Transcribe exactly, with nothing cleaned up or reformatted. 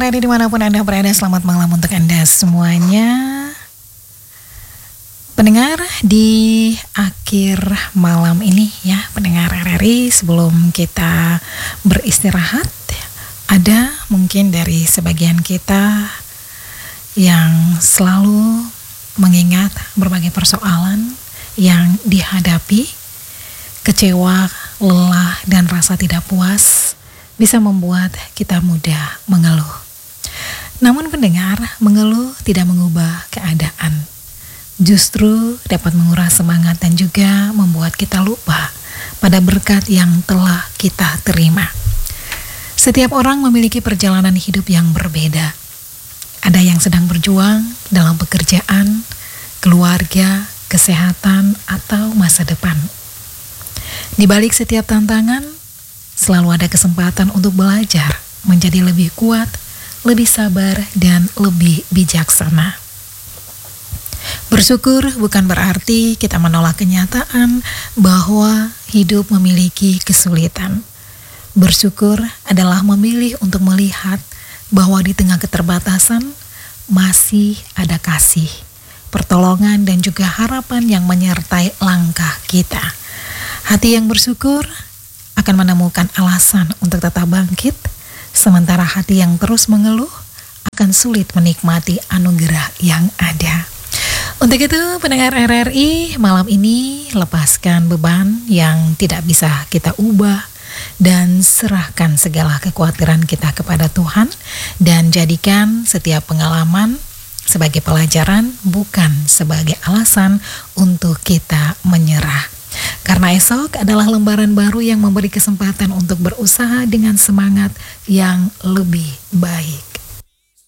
R I dimanapun Anda berada, selamat malam untuk Anda semuanya. Pendengar di akhir malam ini ya, pendengar R R I, sebelum kita beristirahat, ada mungkin dari sebagian kita yang selalu mengingat berbagai persoalan yang dihadapi, kecewa, lelah, dan rasa tidak puas bisa membuat kita mudah mengeluh. Namun pendengar, mengeluh tidak mengubah keadaan. Justru dapat menguras semangat dan juga membuat kita lupa pada berkat yang telah kita terima. Setiap orang memiliki perjalanan hidup yang berbeda. Ada yang sedang berjuang dalam pekerjaan, keluarga, kesehatan, atau masa depan. Di balik setiap tantangan, selalu ada kesempatan untuk belajar menjadi lebih kuat, lebih sabar, dan lebih bijaksana. Bersyukur bukan berarti kita menolak kenyataan bahwa hidup memiliki kesulitan. Bersyukur adalah memilih untuk melihat bahwa di tengah keterbatasan masih ada kasih, pertolongan, dan juga harapan yang menyertai langkah kita. Hati yang bersyukur akan menemukan alasan untuk tetap bangkit, sementara hati yang terus mengeluh akan sulit menikmati anugerah yang ada. Untuk itu, pendengar R R I, malam ini lepaskan beban yang tidak bisa kita ubah dan serahkan segala kekhawatiran kita kepada Tuhan, dan jadikan setiap pengalaman sebagai pelajaran, bukan sebagai alasan untuk kita menyerah. Karena esok adalah lembaran baru yang memberi kesempatan untuk berusaha dengan semangat yang lebih baik.